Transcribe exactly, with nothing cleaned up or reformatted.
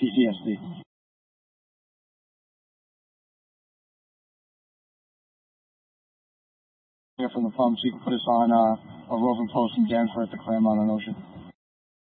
P T S D. Here from the pumps, you can put us on uh, a roving post in Danforth at the Claremont on Ocean.